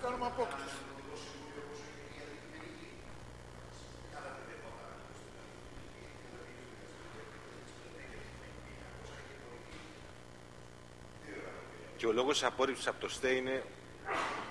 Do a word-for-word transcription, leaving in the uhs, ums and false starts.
κάνουμε απόκτηση. Και ο λόγος απόρριψης από το ΣΤΕ είναι